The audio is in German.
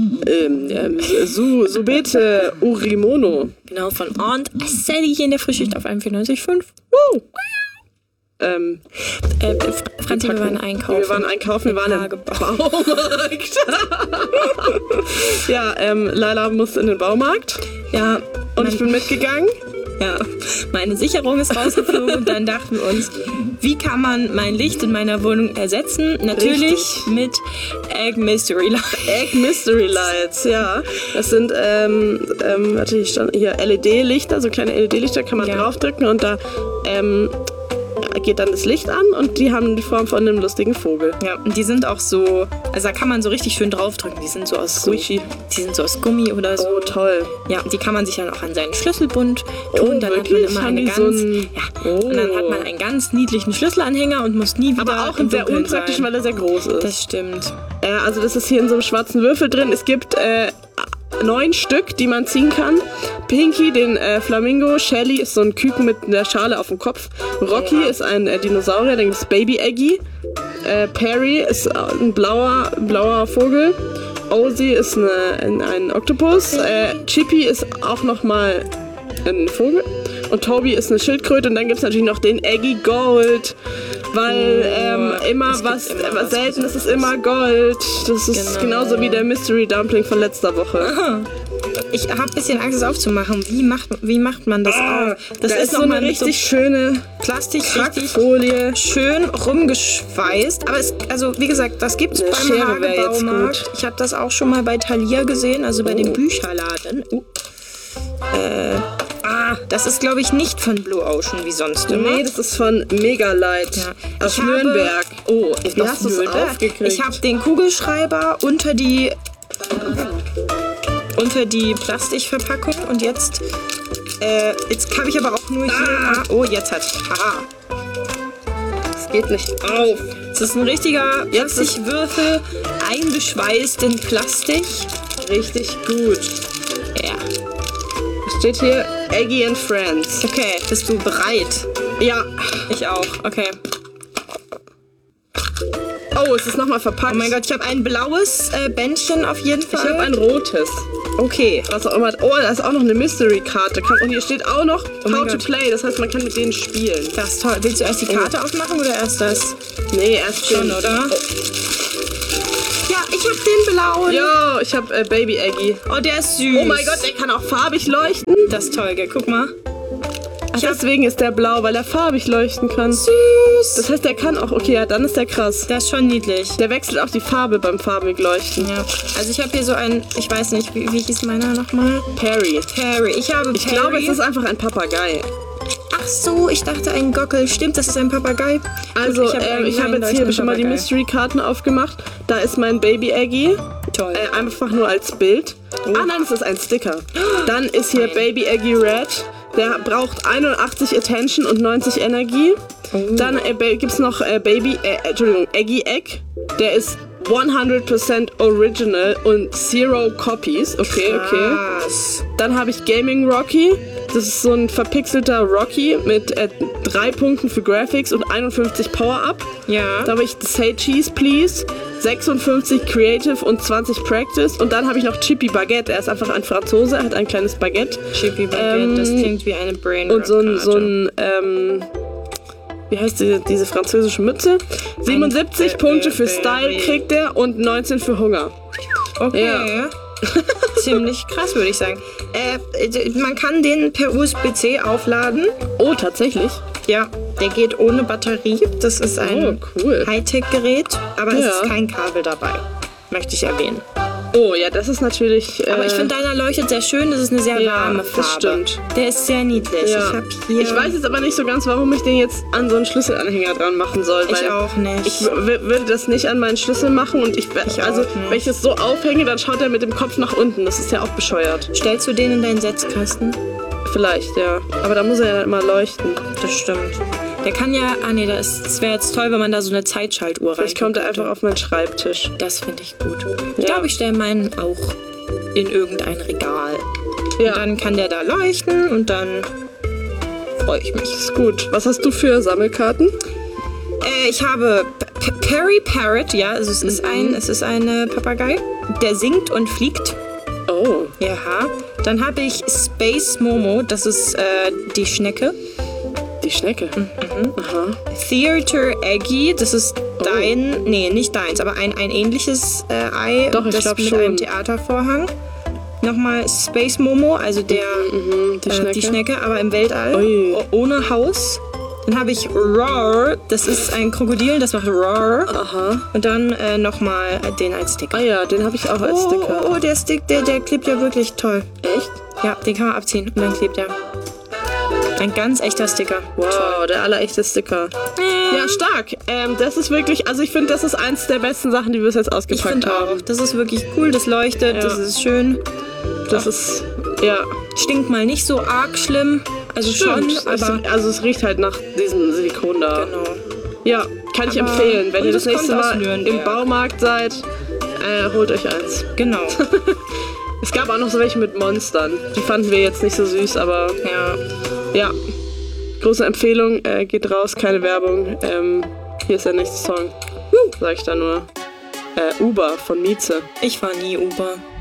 Subete Urimono. Genau, von Aunt Sally hier in der Frühschicht auf einem 94,5. Franzi, wir waren einkaufen. Wir waren im Baumarkt. Ja, Laila musste in den Baumarkt. Ja. Und ich bin mitgegangen. Ja, meine Sicherung ist rausgeflogen und dann dachten wir uns, wie kann man mein Licht in meiner Wohnung ersetzen? Natürlich mit Egg Mystery Lights. Egg Mystery Lights, ja. Das sind hier LED-Lichter, so kleine LED-Lichter kann man draufdrücken und da geht dann das Licht an und die haben die Form von einem lustigen Vogel. Ja, und die sind auch so, also da kann man so richtig schön draufdrücken. Die sind so aus Squishy. Die sind so aus Gummi oder so. Oh, toll. Ja, und die kann man sich dann auch an seinen Schlüsselbund tun. Dann wirklich? Hat man immer und dann hat man einen ganz niedlichen Schlüsselanhänger und muss nie wieder. Aber auch sehr unpraktisch, weil er sehr groß ist. Das stimmt. Also das ist hier in so einem schwarzen Würfel drin. Es gibt 9 Stück, die man ziehen kann. Pinky, den Flamingo. Shelly ist so ein Küken mit einer Schale auf dem Kopf. Rocky ist ein Dinosaurier, dann gibt es Baby Eggy. Perry ist ein blauer Vogel. Ozzy ist ein Oktopus. Chippy ist auch nochmal ein Vogel. Und Toby ist eine Schildkröte. Und dann gibt es natürlich noch den Eggy Gold. Weil was Seltenes ist immer Gold. Das ist genauso wie der Mystery Dumpling von letzter Woche. Ich habe ein bisschen Angst, es aufzumachen. Wie macht man das auf? Das ist so eine richtig schöne Plastikfolie. Schön rumgeschweißt. Aber wie gesagt, das gibt es beim Hagebaumarkt. Ich habe das auch schon mal bei Thalia gesehen, also bei dem Bücherladen. Das ist, glaube ich, nicht von Blue Ocean wie sonst immer. Nee, das ist von Megalight aus Nürnberg. Wie hast du es aufgekriegt? Ich habe den Kugelschreiber unter die Plastikverpackung und jetzt habe ich aber auch nur hier... jetzt hat... Es geht nicht auf. Es ist ein richtiger Plastikwürfel, eingeschweißt in Plastik. Richtig gut. Ja. Steht hier Eggy and Friends. Okay, bist du bereit? Ja. Ich auch, okay. Oh, es ist nochmal verpackt. Oh mein Gott, ich habe ein blaues Bändchen auf jeden Fall. Ich habe ein rotes. Okay. Was auch immer. Oh, da ist auch noch eine Mystery-Karte. Und hier steht auch noch How to Play. Das heißt, man kann mit denen spielen. Das ist toll. Willst du erst die Karte aufmachen oder erst das? Nee, erst schon, oder? Oh. Ja, ich hab den blauen. Jo, ich hab Baby Eggy. Oh, der ist süß. Oh mein Gott, der kann auch farbig leuchten. Das ist toll, gell? Guck mal. Ach, deswegen ist der blau, weil er farbig leuchten kann. Süß. Das heißt, der kann auch... Okay, ja, dann ist der krass. Der ist schon niedlich. Der wechselt auch die Farbe beim farbig leuchten. Ja. Also ich habe hier so ein... Ich weiß nicht, wie hieß meiner nochmal? Perry. Ich glaube, es ist einfach ein Papagei. Ach so, ich dachte ein Gockel. Stimmt, das ist ein Papagei. Also, ich habe jetzt hier schon mal die Mystery-Karten aufgemacht. Da ist mein Baby Eggy. Toll. Einfach nur als Bild. Ah nein, es ist ein Sticker. Dann ist hier Baby Eggy Red. Der braucht 81 Attention und 90 Energie. Dann gibt's noch Eggy Egg. Der ist 100% Original und 0 Copies. Okay. Dann habe ich Gaming Rocky. Das ist so ein verpixelter Rocky mit 3 Punkten für Graphics und 51 Power-Up. Ja. Dann habe ich Say Cheese Please, 56 Creative und 20 Practice. Und dann habe ich noch Chippy Baguette. Er ist einfach ein Franzose, er hat ein kleines Baguette. Chippy Baguette, das klingt wie eine Brain. Und so ein wie heißt diese französische Mütze? 77 Punkte für Style kriegt er und 19 für Hunger. Okay. Ja. Ziemlich krass, würde ich sagen. Man kann den per USB-C aufladen. Oh, tatsächlich? Ja, der geht ohne Batterie. Das ist ein Hightech-Gerät, aber es ist kein Kabel dabei. Möchte ich erwähnen. Oh, ja, das ist natürlich... aber ich finde, deiner leuchtet sehr schön. Das ist eine sehr warme Farbe. Das stimmt. Der ist sehr niedlich. Ja. Ich weiß jetzt aber nicht so ganz, warum ich den jetzt an so einen Schlüsselanhänger dran machen soll. Ich auch nicht. Ich würde das nicht an meinen Schlüssel machen und wenn ich es so aufhänge, dann schaut er mit dem Kopf nach unten. Das ist ja auch bescheuert. Stellst du den in deinen Setzkasten? Vielleicht, ja. Aber da muss er ja immer leuchten. Das stimmt. Der kann ja... das wäre jetzt toll, wenn man da so eine Zeitschaltuhr rein. Vielleicht kommt er einfach auf meinen Schreibtisch. Das finde ich gut. Ich glaube, ich stelle meinen auch in irgendein Regal. Ja. Und dann kann der da leuchten und dann freue ich mich. Ist gut. Was hast du für Sammelkarten? Ich habe Perry Parrot, ja, also es ist ein Papagei, der singt und fliegt. Oh. Ja. Dann habe ich Space Momo, das ist die Schnecke. Die Schnecke? Aha. Theater Eggy, das ist nicht deins, aber ein ähnliches Ei. Doch, ich glaube schon. Mit einem Theatervorhang. Nochmal Space Momo, also die Schnecke, aber im Weltall, ohne Haus. Dann habe ich Roar, das ist ein Krokodil, das macht Roar. Aha. Und dann nochmal den als Sticker. Ah ja, den habe ich auch als Sticker. Oh, der Stick, der klebt ja wirklich toll. Echt? Ja, den kann man abziehen und dann klebt er. Ein ganz echter Sticker. Wow, toll. Der allerechte Sticker. Ja, stark. Das ist wirklich, also ich finde, das ist eins der besten Sachen, die wir jetzt ausgepackt haben. Ich finde auch. Das ist wirklich cool, das leuchtet, das ist schön. Das ist, ja. Stinkt mal nicht so arg schlimm. Also stimmt, schon, aber... es riecht halt nach diesem Silikon da. Genau. Ja, kann ich empfehlen. Wenn ihr das nächste Mal im Baumarkt seid, holt euch eins. Genau. Es gab auch noch so welche mit Monstern. Die fanden wir jetzt nicht so süß, aber ja. Große Empfehlung, geht raus, keine Werbung. Hier ist der nächste Song. Sag ich da nur. Uber von Mieze. Ich war nie Uber.